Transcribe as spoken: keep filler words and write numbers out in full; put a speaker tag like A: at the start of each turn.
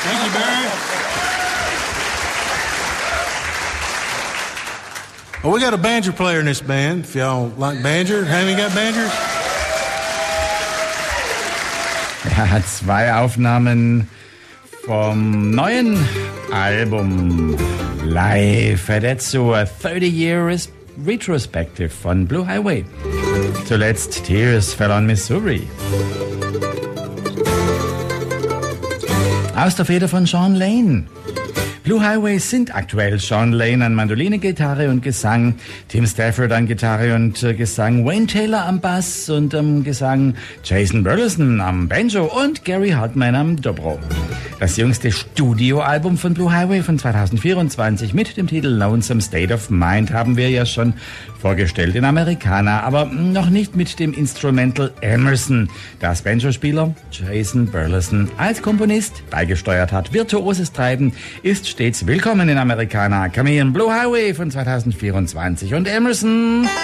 A: Thank you, Barry. Well, we got a banjo player in this band, if y'all like banjo. Have you got banjos?
B: Er hat zwei Aufnahmen vom neuen Album live. Dazu a thirty-year retrospective von Blue Highway. Zuletzt Tears Fell on Missouri. Aus der Feder von Sean Lane. Blue Highway sind aktuell Sean Lane an Mandoline, Gitarre und Gesang, Tim Stafford an Gitarre und äh, Gesang, Wayne Taylor am Bass und am Gesang, Jason Burleson am Banjo und Gary Hartman am Dobro. Das jüngste Studioalbum von Blue Highway von zwanzig vierundzwanzig mit dem Titel Lonesome State of Mind haben wir ja schon vorgestellt in Americana, aber noch nicht mit dem Instrumental Emerson, das Banjo-Spieler Jason Burleson als Komponist beigesteuert hat. Virtuoses Treiben ist stets willkommen in Americana. Camille Blue Highway von zwanzig vierundzwanzig und Emerson.